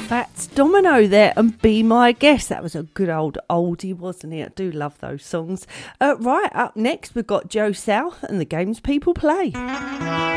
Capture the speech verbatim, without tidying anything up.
Fats Domino there and Be My Guest. That was a good old oldie, wasn't it? I do love those songs. Uh, right, up next we've got Joe South and the Games People Play.